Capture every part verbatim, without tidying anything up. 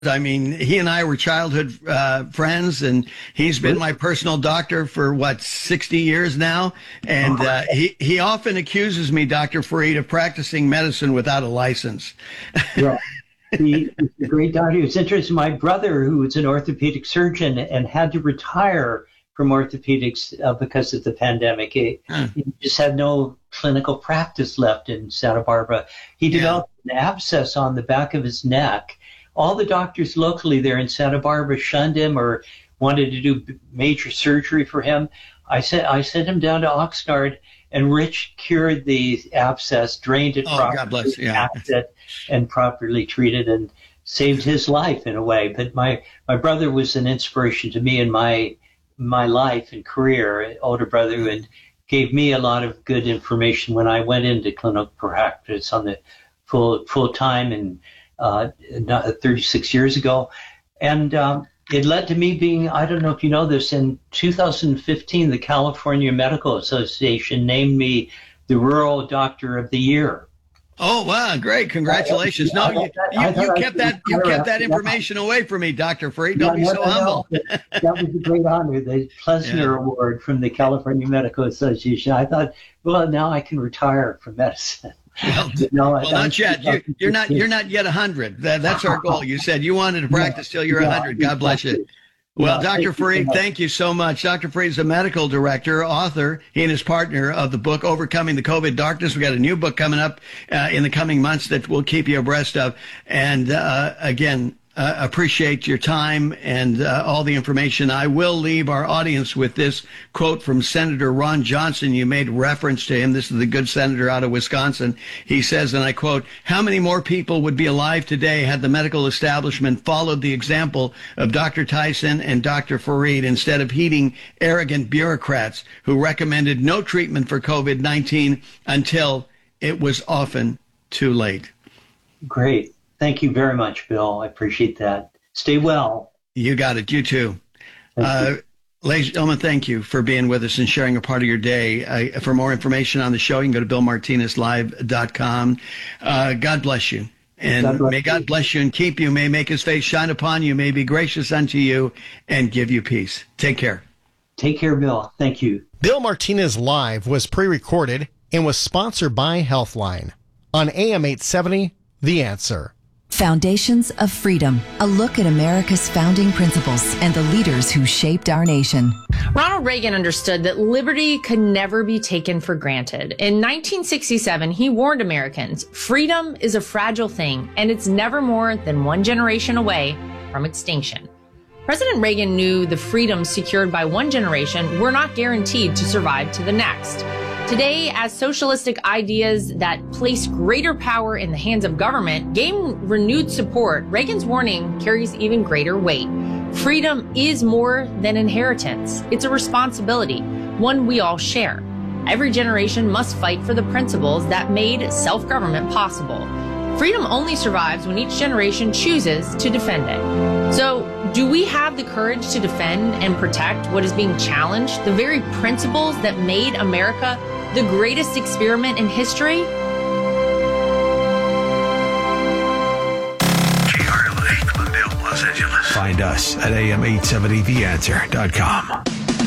I mean, he and I were childhood uh, friends, and he's been my personal doctor for, what, sixty years now. And uh, he, he often accuses me, Doctor Farid, of practicing medicine without a license. Yeah. He, he's a great doctor. It's interesting. My brother, who was an orthopedic surgeon and had to retire from orthopedics uh, because of the pandemic, he, huh. he just had no clinical practice left in Santa Barbara. He developed yeah. an abscess on the back of his neck. All the doctors locally there in Santa Barbara shunned him or wanted to do major surgery for him. I sent I sent him down to Oxnard, and Rich cured the abscess, drained it oh, properly, God bless. Yeah. it, and properly treated, and saved his life in a way. But my, my brother was an inspiration to me in my my life and career, an older brother, and gave me a lot of good information when I went into clinical practice on the full full time and uh, thirty-six years ago. And um, it led to me being, I don't know if you know this, in two thousand fifteen, the California Medical Association named me the Rural Doctor of the Year. Oh, wow, great. Congratulations. No, you, you, you kept that you kept that information away from me, Doctor Farid. Don't be so humble. That was a great honor, the Plessner yeah. Award from the California Medical Association. I thought, well, now I can retire from medicine. Well, no, well not yet. You, you're not you're not yet one hundred. That, that's our goal. You said you wanted to practice till you're one hundred. God bless you. Well, yeah, Doctor Farid, thank you so much. Doctor Farid is a medical director, author, he and his partner of the book, Overcoming the COVID Darkness. We got a new book coming up uh, in the coming months that we'll keep you abreast of. And uh, again, uh, appreciate your time and uh, all the information. I will leave our audience with this quote from Senator Ron Johnson. You made reference to him. This is the good senator out of Wisconsin. He says, and I quote, "How many more people would be alive today had the medical establishment followed the example of Doctor Tyson and Doctor Farid instead of heeding arrogant bureaucrats who recommended no treatment for COVID nineteen until it was often too late?" Great. Thank you very much, Bill. I appreciate that. Stay well. You got it. You too. Uh, ladies and gentlemen, thank you for being with us and sharing a part of your day. Uh, for more information on the show, you can go to bill martinez live dot com. Uh, God bless you. And God bless may God bless you and keep you. May make his face shine upon you. May be gracious unto you and give you peace. Take care. Take care, Bill. Thank you. Bill Martinez Live was pre-recorded and was sponsored by Healthline on A M eight seventy, The Answer. Foundations of Freedom, a look at America's founding principles and the leaders who shaped our nation. Ronald Reagan understood that liberty could never be taken for granted. In nineteen sixty-seven, he warned Americans, freedom is a fragile thing, and it's never more than one generation away from extinction. President Reagan knew the freedoms secured by one generation were not guaranteed to survive to the next. Today, as socialistic ideas that place greater power in the hands of government gain renewed support, Reagan's warning carries even greater weight. Freedom is more than inheritance. It's a responsibility, one we all share. Every generation must fight for the principles that made self-government possible. Freedom only survives when each generation chooses to defend it. So, do we have the courage to defend and protect what is being challenged, the very principles that made America the greatest experiment in history? G R L A, Glendale, Los Angeles. Find us at A M eight seventy the answer dot com.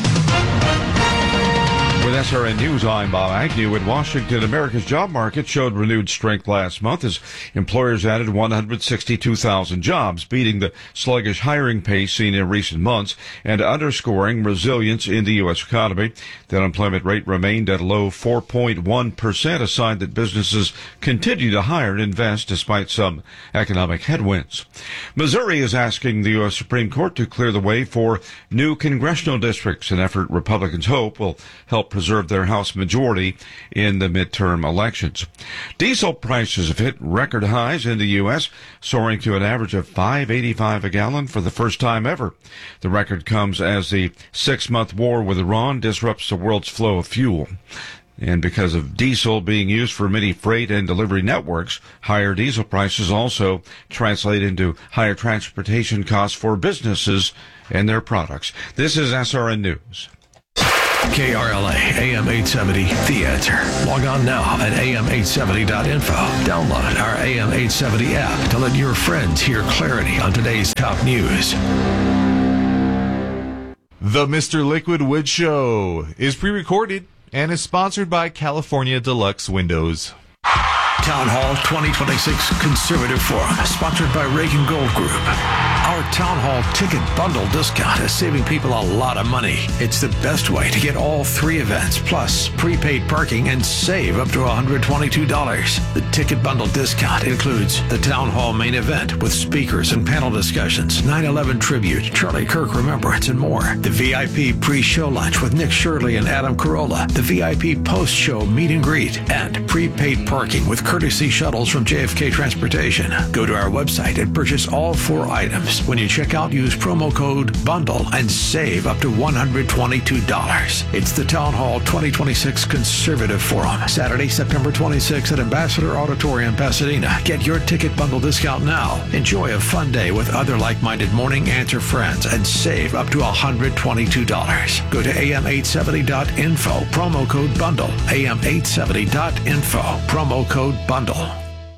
With S R N News, I'm Bob Agnew. In Washington, America's job market showed renewed strength last month as employers added one hundred sixty-two thousand jobs, beating the sluggish hiring pace seen in recent months and underscoring resilience in the U S economy. The unemployment rate remained at a low four point one percent, a sign that businesses continue to hire and invest despite some economic headwinds. Missouri is asking the U S Supreme Court to clear the way for new congressional districts, an effort Republicans hope will help preserve their House majority in the midterm elections. Diesel prices have hit record highs in the U S, soaring to an average of five eighty-five a gallon for the first time ever. The record comes as the six-month war with Iran disrupts the world's flow of fuel. And because of diesel being used for many freight and delivery networks, higher diesel prices also translate into higher transportation costs for businesses and their products. This is S R N News. K R L A, A M eight seventy, The Answer. Log on now at A M eight seventy dot info. Download our A M eight seventy app to let your friends hear clarity on today's top news. The Mister Liquid Wood Show is pre-recorded and is sponsored by California Deluxe Windows. Town Hall twenty twenty-six Conservative Forum, sponsored by Reagan Gold Group. Our Town Hall ticket bundle discount is saving people a lot of money. It's the best way to get all three events, plus prepaid parking, and save up to one hundred twenty-two dollars. The ticket bundle discount includes the Town Hall main event with speakers and panel discussions, nine eleven tribute, Charlie Kirk remembrance, and more. The V I P pre-show lunch with Nick Shirley and Adam Carolla. The V I P post-show meet and greet, and prepaid parking with courtesy shuttles from J F K Transportation. Go to our website and purchase all four items. When you check out, use promo code BUNDLE and save up to one hundred twenty-two dollars. It's the Town Hall twenty twenty-six Conservative Forum, Saturday, September twenty-sixth at Ambassador Auditorium, Pasadena. Get your ticket bundle discount now. Enjoy a fun day with other like-minded Morning Answer friends and save up to one hundred twenty-two dollars. Go to A M eight seventy dot info, promo code BUNDLE. A M eight seventy dot info, promo code BUNDLE.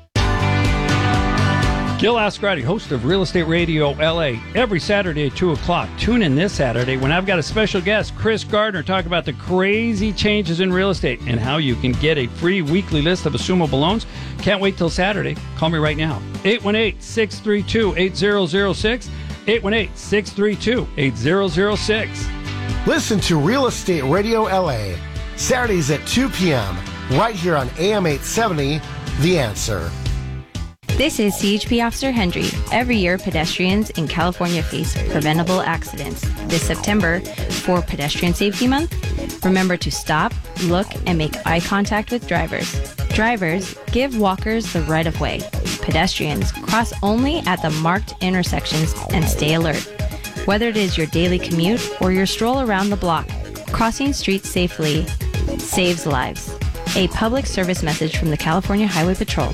Gil Ascarati, host of Real Estate Radio L A, every Saturday at two o'clock. Tune in this Saturday when I've got a special guest, Chris Gardner, talk about the crazy changes in real estate and how you can get a free weekly list of assumable loans. Can't wait till Saturday. Call me right now. eight one eight, six three two, eight zero zero six. eight one eight, six three two, eight zero zero six. Listen to Real Estate Radio L A, Saturdays at two p.m., right here on A M eight seventy, The Answer. This is C H P Officer Hendry. Every year, pedestrians in California face preventable accidents. This September, for Pedestrian Safety Month, remember to stop, look, and make eye contact with drivers. Drivers, give walkers the right of way. Pedestrians, cross only at the marked intersections and stay alert. Whether it is your daily commute or your stroll around the block, crossing streets safely saves lives. A public service message from the California Highway Patrol.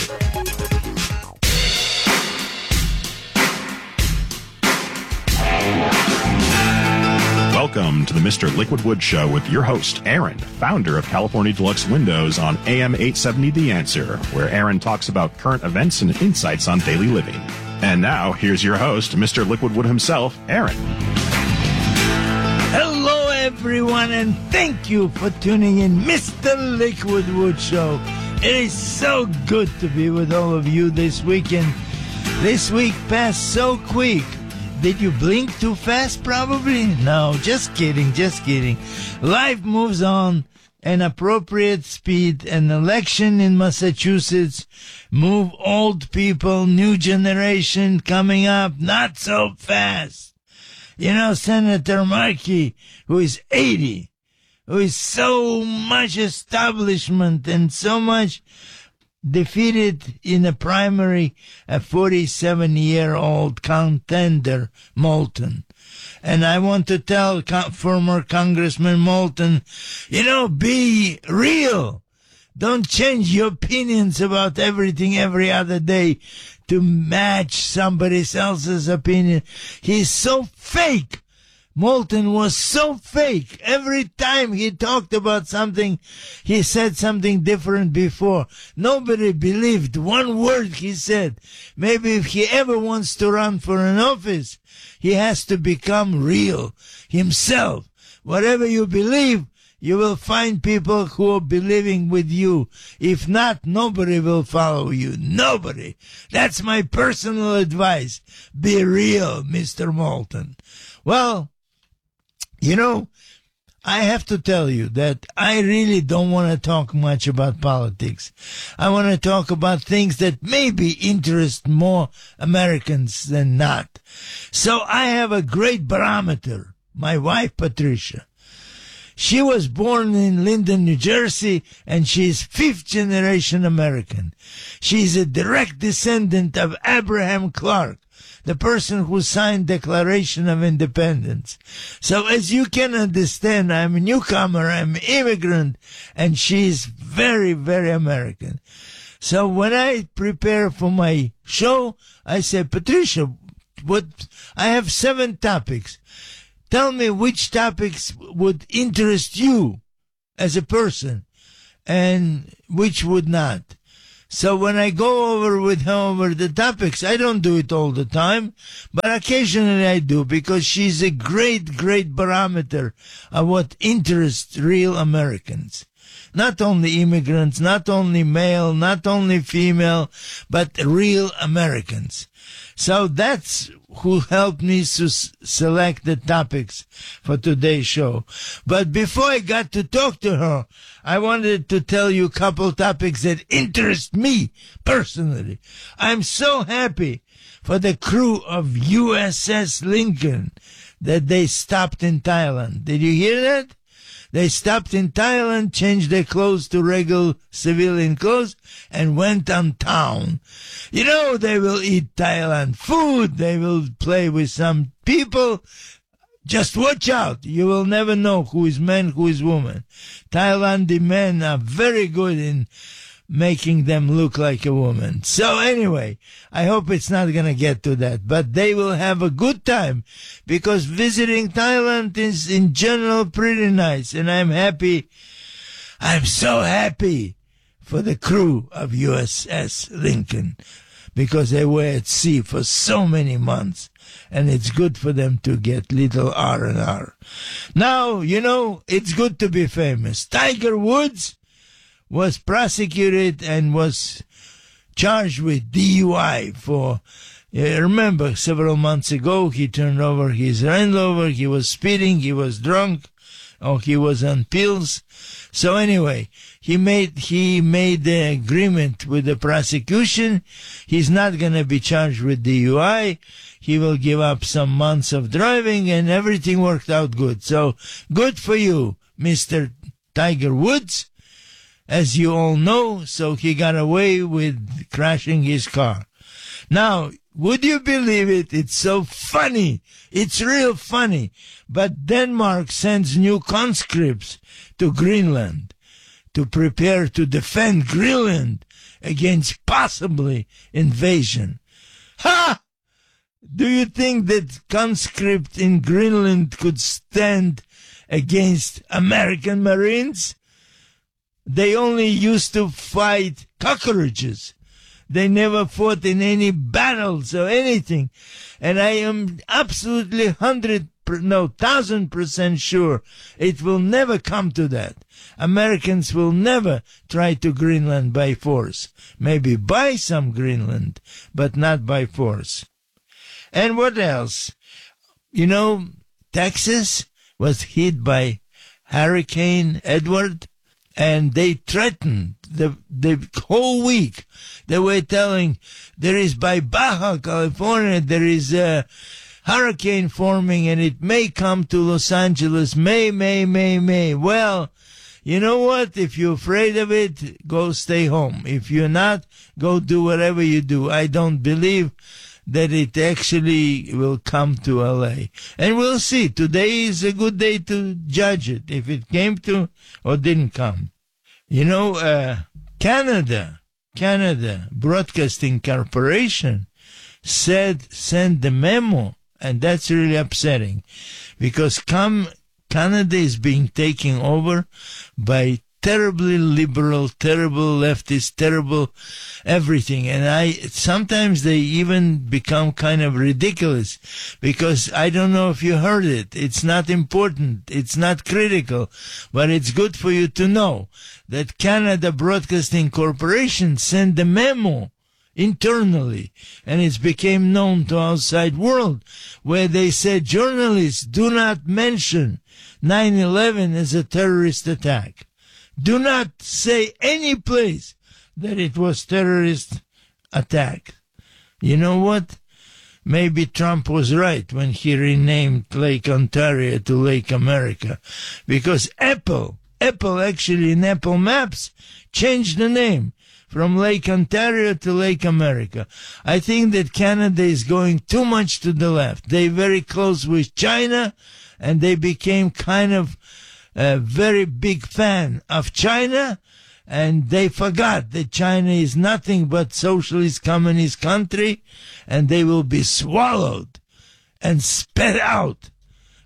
Welcome to the Mister Liquid Wood Show with your host, Aaron, founder of California Deluxe Windows on A M eight seventy The Answer, where Aaron talks about current events and insights on daily living. And now, here's your host, Mister Liquid Wood himself, Aaron. Hello, everyone, and thank you for tuning in, Mister Liquid Wood Show. It is so good to be with all of you this weekend. This week passed so quick. Did you blink too fast, probably? No, just kidding, just kidding. Life moves on at appropriate speed. An election in Massachusetts move old people, new generation coming up, not so fast. You know, Senator Markey, who is eighty, who is so much establishment and so much defeated in a primary a forty-seven-year-old contender, Moulton. And I want to tell co- former Congressman Moulton, you know, be real. Don't change your opinions about everything every other day to match somebody else's opinion. He's so fake. Moulton was so fake. Every time he talked about something, he said something different before. Nobody believed one word he said. Maybe if he ever wants to run for an office, he has to become real himself. Whatever you believe, you will find people who are believing with you. If not, nobody will follow you. Nobody. That's my personal advice. Be real, Mister Moulton. Well, you know, I have to tell you that I really don't want to talk much about politics. I want to talk about things that maybe interest more Americans than not. So I have a great barometer. My wife, Patricia. She was born in Linden, New Jersey, and she is fifth generation American. She is a direct descendant of Abraham Clark, the person who signed Declaration of Independence. So as you can understand, I'm a newcomer, I'm an immigrant, and she's very, very American. So when I prepare for my show, I say, Patricia, what, I have seven topics. tell me which topics would interest you as a person and which would not. So when I go over with her over the topics, I don't do it all the time, but occasionally I do, because she's a great, great barometer of what interests real Americans. Not only immigrants, not only male, not only female, but real Americans. So that's who helped me to s- select the topics for today's show. But before I got to talk to her, I wanted to tell you a couple topics that interest me personally. I'm so happy for the crew of U S S Lincoln that they stopped in Thailand. Did you hear that? They stopped in Thailand, changed their clothes to regular civilian clothes, and went on town. You know, they will eat Thailand food. They will play with some people. Just watch out. You will never know who is man, who is woman. Thailand men are very good in making them look like a woman. So anyway, I hope it's not going to get to that, but they will have a good time, because visiting Thailand is in general pretty nice, and I'm happy. I'm so happy for the crew of U S S Lincoln, because they were at sea for so many months, and it's good for them to get little R and R. Now, you know, it's good to be famous. Tiger Woods was prosecuted and was charged with D U I for, uh, remember, several months ago, he turned over his Land Rover, he was speeding, he was drunk, or he was on pills. So anyway, he made, he made the agreement with the prosecution. He's not going to be charged with D U I. He will give up some months of driving, and everything worked out good. So good for you, Mister Tiger Woods. As you all know, so he got away with crashing his car. Now, would you believe it? It's so funny. It's real funny. But Denmark sends new conscripts to Greenland to prepare to defend Greenland against possibly invasion. Ha! Do you think that conscript in Greenland could stand against American Marines? They only used to fight cockroaches. They never fought in any battles or anything. And I am absolutely hundred, no, thousand percent sure it will never come to that. Americans will never try to Greenland by force. Maybe buy some Greenland, but not by force. And what else? You know, Texas was hit by Hurricane Edward. And they threatened the the whole week. They were telling there is by Baja California, there is a hurricane forming and it may come to Los Angeles. May, may, may, may. Well, you know what? If you're afraid of it, go stay home. If you're not, go do whatever you do. I don't believe that it actually will come to L A. And we'll see. Today is a good day to judge it, if it came to or didn't come. You know, uh, Canada, Canada Broadcasting Corporation said, send the memo, and that's really upsetting, because come, Canada is being taken over by terribly liberal, terrible leftist, terrible everything. And I, sometimes they even become kind of ridiculous, because I don't know if you heard it. It's not important. It's not critical, but it's good for you to know that Canada Broadcasting Corporation sent a memo internally, and it's became known to outside world, where they said journalists do not mention nine eleven as a terrorist attack. Do not say any place that it was terrorist attack. You know what? Maybe Trump was right when he renamed Lake Ontario to Lake America, because Apple, Apple actually in Apple Maps changed the name from Lake Ontario to Lake America. I think that Canada is going too much to the left. They're very close with China, and they became kind of a very big fan of China, and they forgot that China is nothing but socialist communist country, and they will be swallowed and spat out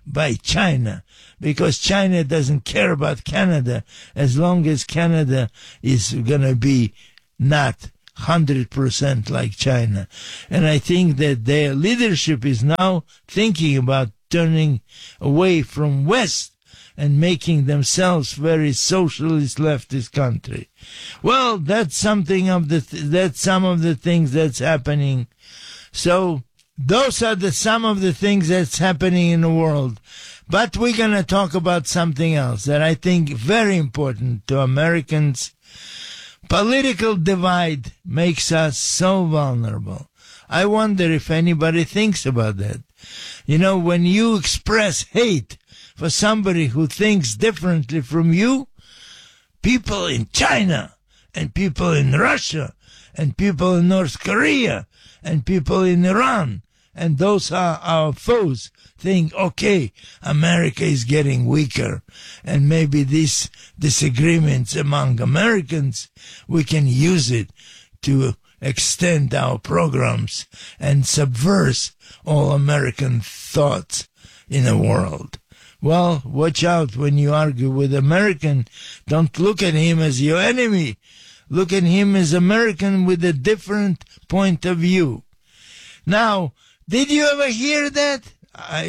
by China, because China doesn't care about Canada as long as Canada is going to be not one hundred percent like China. And I think that their leadership is now thinking about turning away from West and making themselves very socialist leftist country. Well, that's something of the, th- that's some of the things that's happening. So those are the some of the things that's happening in the world. But we're going to talk about something else that I think very important to Americans. Political divide makes us so vulnerable. I wonder if anybody thinks about that. You know, when you express hate for somebody who thinks differently from you, people in China and people in Russia and people in North Korea and people in Iran, and those are our foes, think, okay, America is getting weaker, and maybe these disagreements among Americans, we can use it to extend our programs and subvert all American thoughts in the world. Well, watch out when you argue with American. Don't look at him as your enemy. Look at him as American with a different point of view. Now, did you ever hear that? I,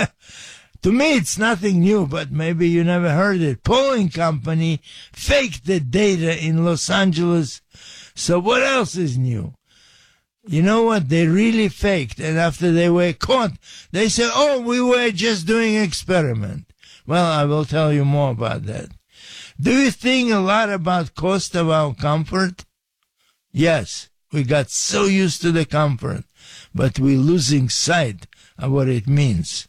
to me, it's nothing new, but maybe you never heard it. Polling company faked the data in Los Angeles. So what else is new? You know what? They really faked. And after they were caught, they said, oh, we were just doing an experiment. Well, I will tell you more about that. Do you think a lot about cost of our comfort? Yes, we got so used to the comfort, but we're losing sight of what it means.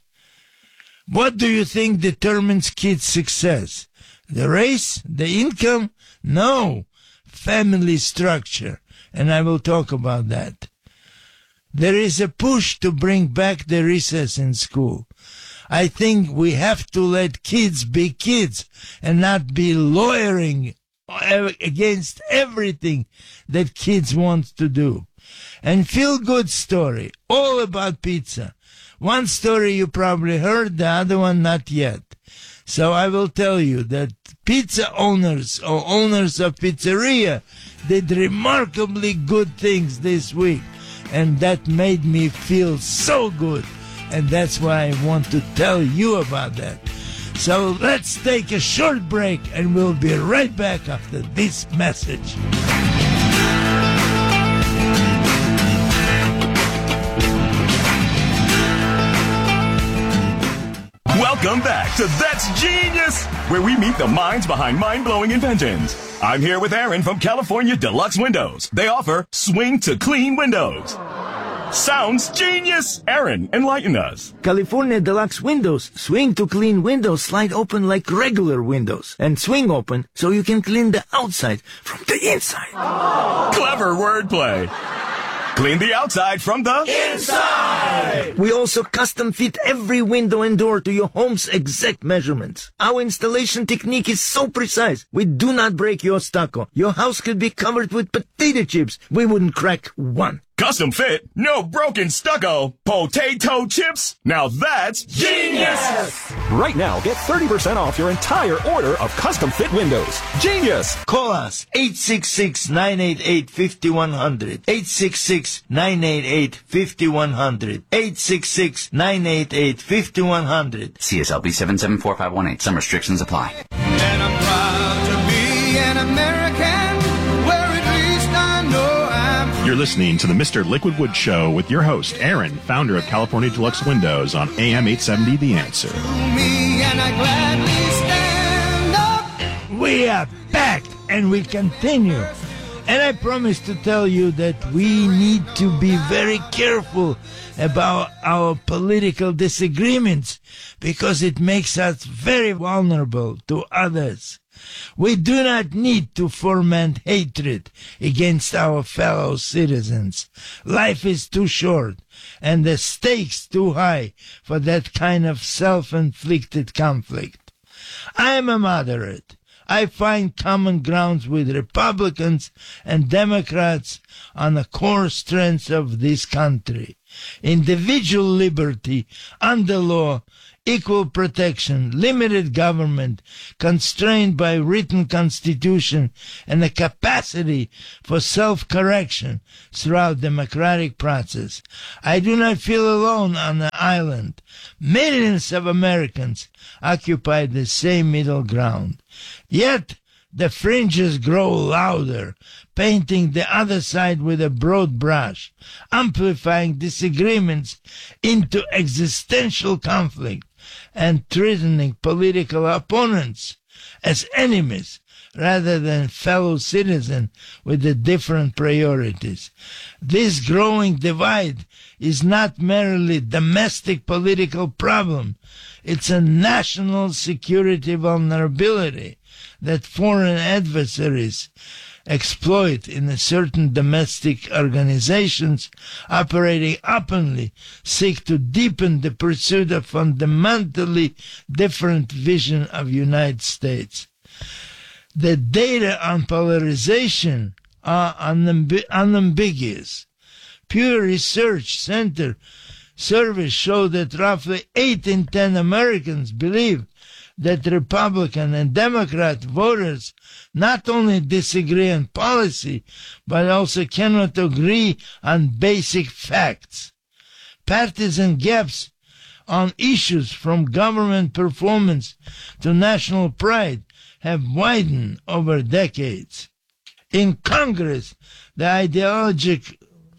What do you think determines kids' success? The race? The income? No. Family structure. And I will talk about that. There is a push to bring back the recess in school. I think we have to let kids be kids and not be lawyering against everything that kids want to do. And feel-good story, all about pizza. One story you probably heard, the other one not yet. So I will tell you that pizza owners or owners of pizzeria did remarkably good things this week. And that made me feel so good. And that's why I want to tell you about that. So let's take a short break and we'll be right back after this message. Welcome back to That's Genius, where we meet the minds behind mind-blowing inventions. I'm here with Aaron from California Deluxe Windows. They offer swing to clean windows. Sounds genius! Aaron, enlighten us. California Deluxe Windows. Swing to clean windows slide open like regular windows. And swing open so you can clean the outside from the inside. Oh. Clever wordplay. Clean the outside from the inside! We also custom fit every window and door to your home's exact measurements. Our installation technique is so precise, we do not break your stucco. Your house could be covered with potato chips. We wouldn't crack one. Custom fit, no broken stucco, potato chips. Now that's genius! Right now, get thirty percent off your entire order of custom fit windows. Genius! Call us, eight six six, nine eight eight, five one zero zero. eight six six, nine eight eight, five one zero zero. eight six six, nine eight eight, five one zero zero. C S L B seven seven four five one eight. Some restrictions apply. And I'm proud to be an American, where at least I know I'm... You're listening to the Mister Liquid Wood Show with your host, Aaron, founder of California Deluxe Windows on A M eight seventy The Answer. Me and I gladly stand up. We are back and we continue. And I promise to tell you that we need to be very careful about our political disagreements because it makes us very vulnerable to others. We do not need to foment hatred against our fellow citizens. Life is too short and the stakes too high for that kind of self-inflicted conflict. I am a moderate. I find common grounds with Republicans and Democrats on the core strengths of this country. Individual liberty under law equal protection, limited government, constrained by written constitution, and a capacity for self-correction throughout democratic process. I do not feel alone on the island. Millions of Americans occupy the same middle ground. Yet, the fringes grow louder, painting the other side with a broad brush, amplifying disagreements into existential conflict, and threatening political opponents as enemies rather than fellow citizens with the different priorities. This growing divide is not merely a domestic political problem. It's a national security vulnerability that foreign adversaries exploit in certain domestic organizations operating openly seek to deepen the pursuit of fundamentally different vision of United States. The data on polarization are unambi- unambiguous. Pew Research Center surveys show that roughly eight in ten Americans believe that Republican and Democrat voters not only disagree on policy, but also cannot agree on basic facts. Partisan gaps on issues from government performance to national pride have widened over decades. In Congress, the ideologic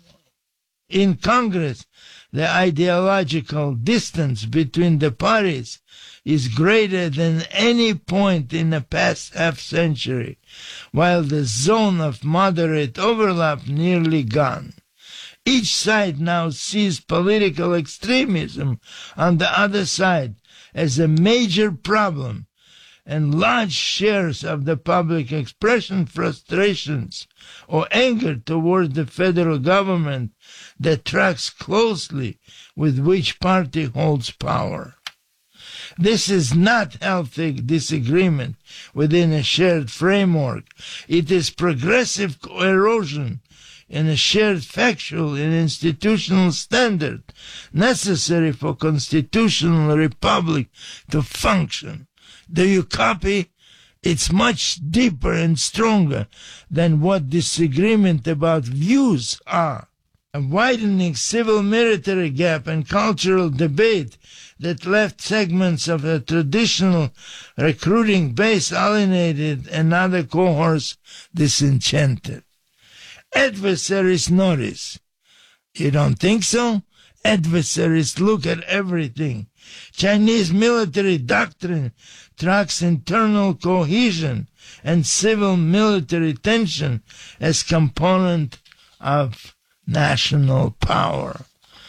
in Congress, the ideological distance between the parties is greater than any point in the past half century, while the zone of moderate overlap nearly gone. Each side now sees political extremism on the other side as a major problem, and large shares of the public expression frustrations or anger toward the federal government that tracks closely with which party holds power. This is not healthy disagreement within a shared framework. It is progressive erosion in a shared factual and institutional standard necessary for constitutional republic to function. Do you copy? It's much deeper and stronger than what disagreement about views are. A widening civil-military gap and cultural debate that left segments of the traditional recruiting base alienated and other cohorts disenchanted. Adversaries notice. You don't think so? Adversaries look at everything. Chinese military doctrine tracks internal cohesion and civil-military tension as component of national power.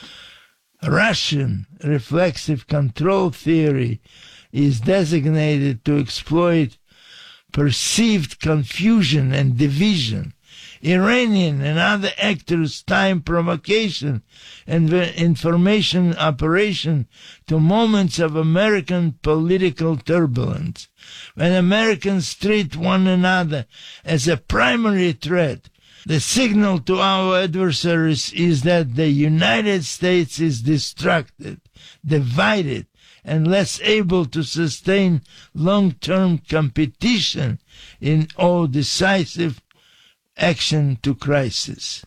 Russian reflexive control theory is designated to exploit perceived confusion and division. Iranian and other actors time provocation and information operation to moments of American political turbulence. When Americans treat one another as a primary threat, the signal to our adversaries is that the United States is distracted, divided, and less able to sustain long-term competition in all decisive action to crisis.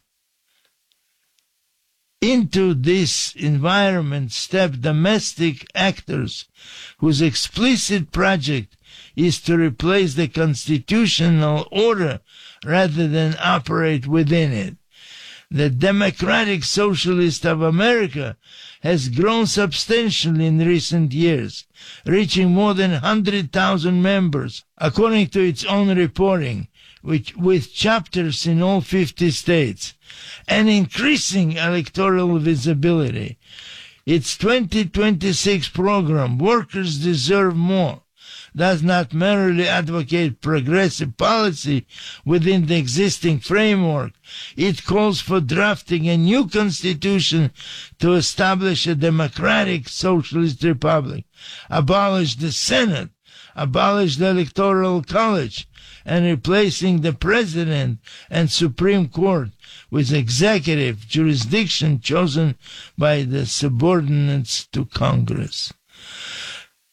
Into this environment step domestic actors whose explicit project is to replace the constitutional order rather than operate within it. The Democratic Socialist of America has grown substantially in recent years, reaching more than one hundred thousand members, according to its own reporting, which, with chapters in all fifty states, and increasing electoral visibility. Its twenty twenty-six program, Workers Deserve More, does not merely advocate progressive policy within the existing framework. It calls for drafting a new constitution to establish a democratic socialist republic, abolish the Senate, abolish the Electoral College, and replacing the President and Supreme Court with executive jurisdiction chosen by the subordinates to Congress.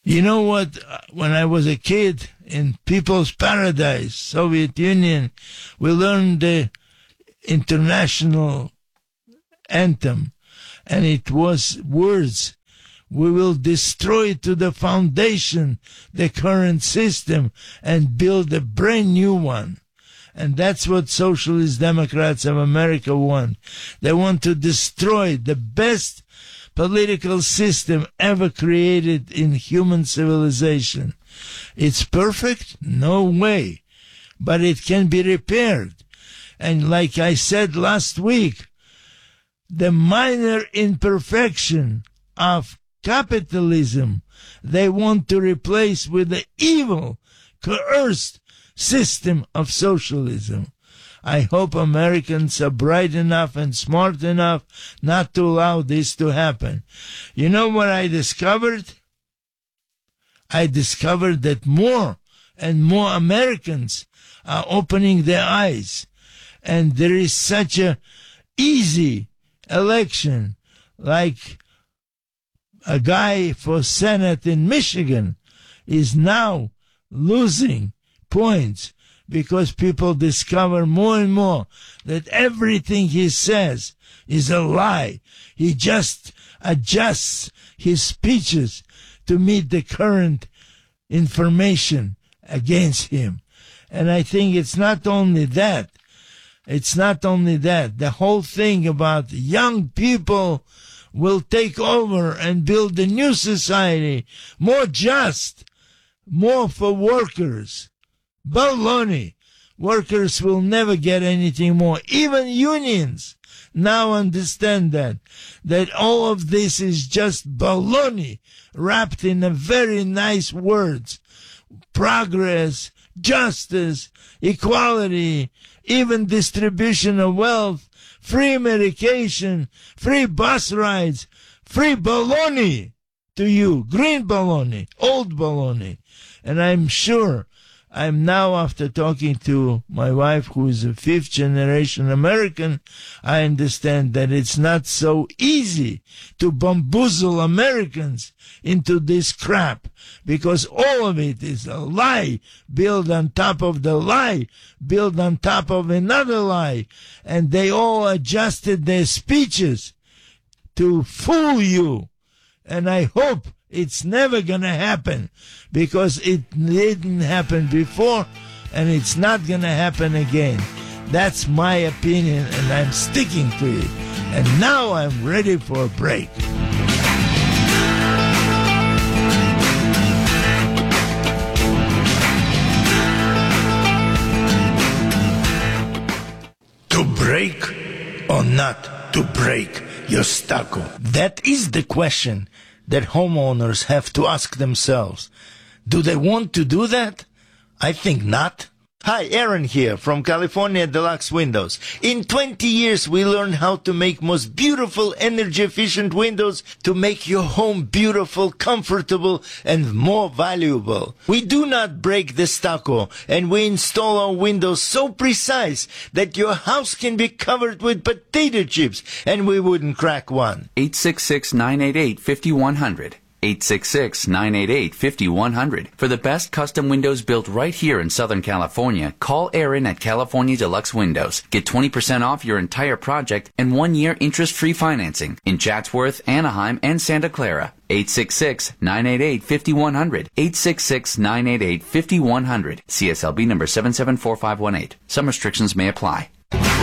You know what? When I was a kid in People's Paradise, Soviet Union, we learned the international anthem, and it was words. We will destroy to the foundation the current system and build a brand new one. And that's what Socialist Democrats of America want. They want to destroy the best political system ever created in human civilization. It's perfect? No way. But it can be repaired. And like I said last week, the minor imperfection of capitalism they want to replace with the evil, coerced system of socialism. I hope Americans are bright enough and smart enough not to allow this to happen. You know what I discovered? I discovered that more and more Americans are opening their eyes. And there is such a easy election, like a guy for Senate in Michigan is now losing points because people discover more and more that everything he says is a lie. He just adjusts his speeches to meet the current information against him. And I think it's not only that. It's not only that. The whole thing about young people will take over and build a new society, more just, more for workers. Baloney. Workers will never get anything more. Even unions now understand that, that all of this is just baloney wrapped in a very nice words. Progress, justice, equality, even distribution of wealth, free medication, free bus rides, free baloney to you, green baloney, old baloney. And I'm sure I'm now, after talking to my wife, who is a fifth generation American, I understand that it's not so easy to bamboozle Americans into this crap, because all of it is a lie built on top of the lie, built on top of another lie. And they all adjusted their speeches to fool you. And I hope it's never gonna happen, because it didn't happen before and it's not gonna happen again. That's my opinion and I'm sticking to it. And now I'm ready for a break. To break or not to break your stucco? That is the question that homeowners have to ask themselves. Do they want to do that? I think not. Hi, Aaron here from California Deluxe Windows. In twenty years, we learned how to make most beautiful, energy-efficient windows to make your home beautiful, comfortable, and more valuable. We do not break the stucco, and we install our windows so precise that your house can be covered with potato chips, and we wouldn't crack one. eight six six, nine eight eight, five one zero zero. eight six six, nine eight eight, five one zero zero. For the best custom windows built right here in Southern California, call Aaron at California Deluxe Windows. Get twenty percent off your entire project and one year interest-free financing in Chatsworth, Anaheim, and Santa Clara. eight six six, nine eight eight, five one zero zero. eight six six, nine eight eight, five one zero zero. C S L B number seven seven four five one eight. Some restrictions may apply.